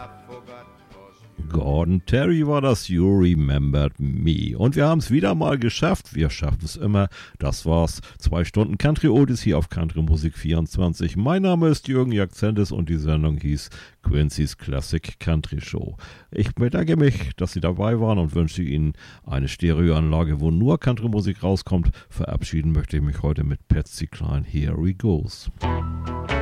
Gordon Terry war das, You Remembered Me. Und wir haben es wieder mal geschafft. Wir schaffen es immer. Das war's. 2 Stunden Country Oldies hier auf Country Musik 24. Mein Name ist Jürgen Jackzentis und die Sendung hieß Quincy's Classic Country Show. Ich bedanke mich, dass Sie dabei waren und wünsche Ihnen eine Stereoanlage, wo nur Country Musik rauskommt. Verabschieden möchte ich mich heute mit Patsy Cline. Here We Goes.